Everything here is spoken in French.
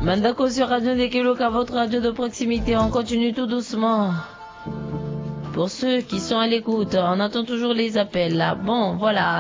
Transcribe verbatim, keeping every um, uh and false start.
Mandako sur Radio Ndekeloka, votre radio de proximité. On continue tout doucement. Pour ceux qui sont à l'écoute, on attend toujours les appels là. Bon, voilà.